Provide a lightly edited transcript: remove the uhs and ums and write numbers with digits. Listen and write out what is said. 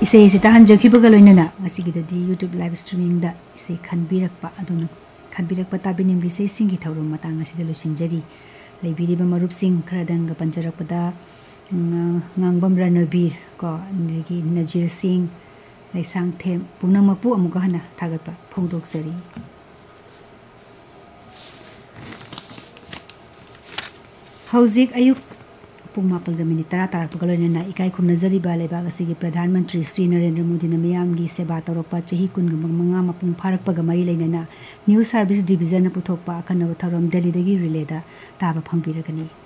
इसे ताहनजखिबगा लोइनना ngasigidaदी YouTube live streaming da ise khanbirakpa aduna khanbirakpa tabinim ise singi thaurum matang asida losinjari leibiriba marup sing khradanga panjarakpada ngangbam ranabir ko negi Najir Singh laisang them punamapu amuka hana thagatpa phongdoksari hauzik ayuk पुंग मापल जमीनी तरा तारक पगलोना इकाई खुमनजरीबा लेबाग असिगी प्रधानमंत्री श्री नरेंद्र मोदी न मियामगी सेवा तौरपा चही कुन मंगा मपुंग फारकपगा मरी लेना न्यूज सर्विस डिवीजन पुथोकपा अखनब थौरम दिल्ली दगी रिलेदा ताबा फंगबिरगनी।